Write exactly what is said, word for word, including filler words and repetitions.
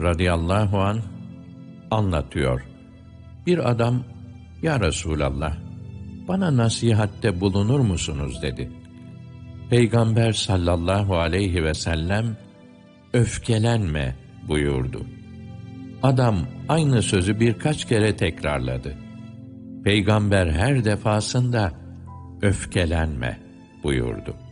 radıyallahu anh anlatıyor. Bir adam, "Ya Resulallah, bana nasihatte bulunur musunuz?" dedi. Peygamber sallallahu aleyhi ve sellem, "Öfkelenme," buyurdu. Adam aynı sözü birkaç kere tekrarladı. Peygamber her defasında, "Öfkelenme," buyurdu.